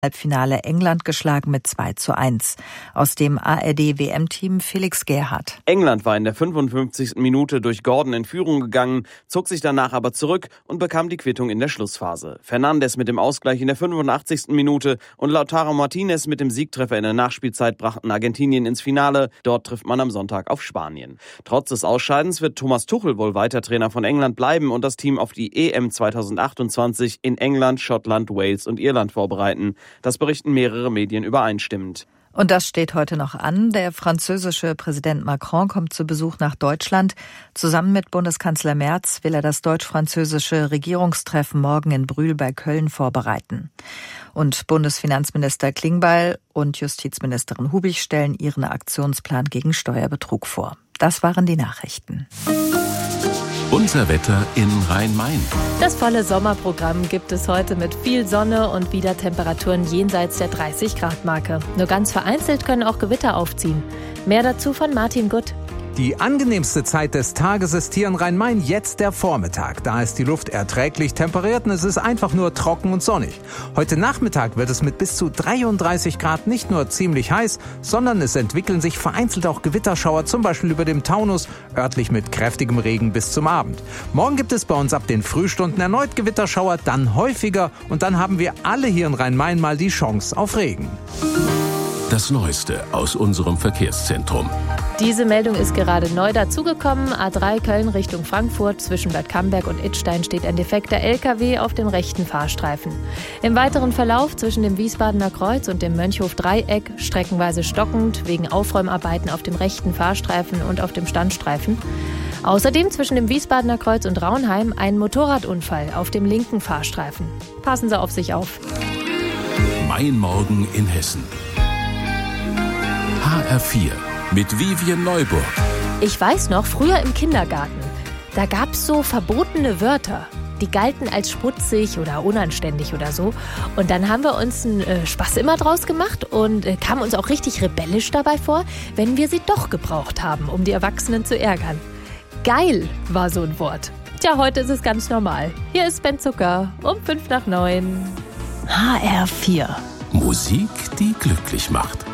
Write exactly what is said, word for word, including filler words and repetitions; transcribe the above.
Halbfinale England geschlagen mit zwei zu eins. Aus dem A R D-W M-Team Felix Gerhardt. England war in der fünfundfünfzigsten Minute durch Gordon in Führung gegangen, zog sich danach aber zurück und bekam die Quittung in der Schlussphase. Fernandes mit dem Ausgleich in der fünfundachtzigsten Minute und Lautaro Martinez mit dem Siegtreffer in der Nachspielzeit brachten Argentinien ins Finale. Dort trifft man am Sonntag auf Spanien. Trotz des Ausscheidens wird Thomas Tuchel wohl weiter Trainer von England bleiben und das Team auf die E M zweitausendachtundzwanzig in England, Schottland, Wales und Irland vorbereiten. Das berichten mehrere Medien übereinstimmend. Und das steht heute noch an. Der französische Präsident Macron kommt zu Besuch nach Deutschland. Zusammen mit Bundeskanzler Merz will er das deutsch-französische Regierungstreffen morgen in Brühl bei Köln vorbereiten. Und Bundesfinanzminister Klingbeil und Justizministerin Hubig stellen ihren Aktionsplan gegen Steuerbetrug vor. Das waren die Nachrichten. Unser Wetter in Rhein-Main. Das volle Sommerprogramm gibt es heute mit viel Sonne und wieder Temperaturen jenseits der dreißig Grad Marke. Nur ganz vereinzelt können auch Gewitter aufziehen. Mehr dazu von Martin Gutt. Die angenehmste Zeit des Tages ist hier in Rhein-Main jetzt der Vormittag. Da ist die Luft erträglich temperiert und es ist einfach nur trocken und sonnig. Heute Nachmittag wird es mit bis zu dreiunddreißig Grad nicht nur ziemlich heiß, sondern es entwickeln sich vereinzelt auch Gewitterschauer, zum Beispiel über dem Taunus, örtlich mit kräftigem Regen bis zum Abend. Morgen gibt es bei uns ab den Frühstunden erneut Gewitterschauer, dann häufiger und dann haben wir alle hier in Rhein-Main mal die Chance auf Regen. Das Neueste aus unserem Verkehrszentrum. Diese Meldung ist gerade neu dazugekommen. A drei Köln Richtung Frankfurt. Zwischen Bad Camberg und Idstein steht ein defekter L K W auf dem rechten Fahrstreifen. Im weiteren Verlauf zwischen dem Wiesbadener Kreuz und dem Mönchhof-Dreieck streckenweise stockend wegen Aufräumarbeiten auf dem rechten Fahrstreifen und auf dem Standstreifen. Außerdem zwischen dem Wiesbadener Kreuz und Raunheim ein Motorradunfall auf dem linken Fahrstreifen. Passen Sie auf sich auf. Mein Morgen in Hessen. H R vier mit Vivian Neuburg. Ich weiß noch, früher im Kindergarten, da gab's so verbotene Wörter. Die galten als schmutzig oder unanständig oder so. Und dann haben wir uns einen äh, Spaß immer draus gemacht und äh, kamen uns auch richtig rebellisch dabei vor, wenn wir sie doch gebraucht haben, um die Erwachsenen zu ärgern. Geil war so ein Wort. Tja, heute ist es ganz normal. Hier ist Ben Zucker um fünf nach neun. H R vier. Musik, die glücklich macht.